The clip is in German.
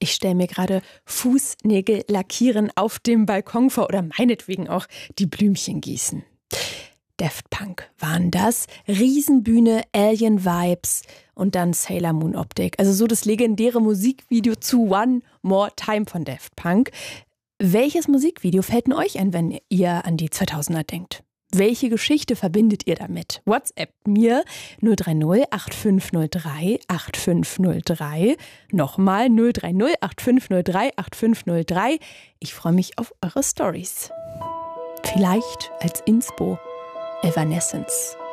Ich stelle mir gerade Fußnägel lackieren auf dem Balkon vor oder meinetwegen auch die Blümchen gießen. Daft Punk waren das. Riesenbühne, Alien-Vibes und dann Sailor Moon Optik. Also so das legendäre Musikvideo zu One More Time von Daft Punk. Welches Musikvideo fällt denn euch ein, wenn ihr an die 2000er denkt? Welche Geschichte verbindet ihr damit? WhatsApp mir 030 8503 8503. Nochmal 030 8503 8503. Ich freue mich auf eure Stories. Vielleicht als Inspo Evanescence.